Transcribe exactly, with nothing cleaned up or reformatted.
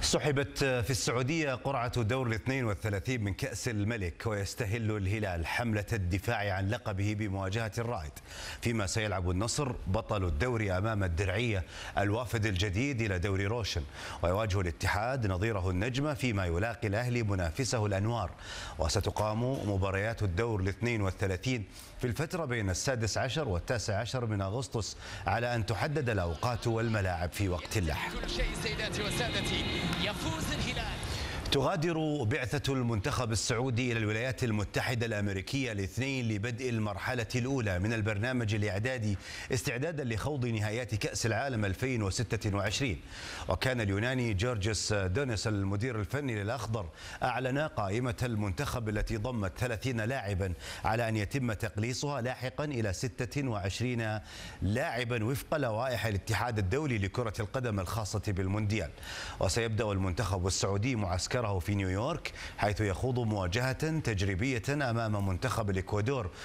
سحبت في السعودية قرعة دور الاثنين والثلاثين من كأس الملك، ويستهل الهلال حملة الدفاع عن لقبه بمواجهة الرائد، فيما سيلعب النصر بطل الدوري أمام الدرعية الوافد الجديد إلى دوري روشن، ويواجه الاتحاد نظيره النجمة، فيما يلاقي الأهلي منافسه الأنوار. وستقام مباريات الدور الاثنين والثلاثين في الفترة بين السادس عشر والتاسع عشر من أغسطس، على أن تحدد الأوقات والملاعب في وقت لاحق. يفوز الهلال. تغادر بعثة المنتخب السعودي إلى الولايات المتحدة الأمريكية الاثنين لبدء المرحلة الأولى من البرنامج الإعدادي استعدادا لخوض نهائيات كأس العالم ألفين وستة وعشرين. وكان اليوناني جورجيس دونيس المدير الفني للأخضر أعلن قائمة المنتخب التي ضمت ثلاثين لاعبا على أن يتم تقليصها لاحقا إلى ستة وعشرين لاعبا وفق لوائح الاتحاد الدولي لكرة القدم الخاصة بالمونديال. وسيبدأ المنتخب السعودي معسكر في نيويورك، حيث يخوض مواجهة تجريبية أمام منتخب الإكوادور